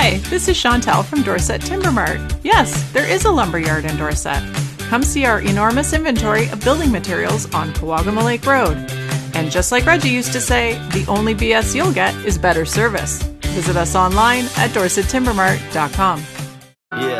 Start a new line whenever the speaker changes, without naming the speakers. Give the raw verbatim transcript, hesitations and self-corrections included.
Hi, this is Chantel from Dorset Timber Mart. Yes, there is a lumberyard in Dorset. Come see our enormous inventory of building materials on Kawagama Lake Road. And just like Reggie used to say, the only B S you'll get is better service. Visit us online at dorset timber mart dot com.
Yeah.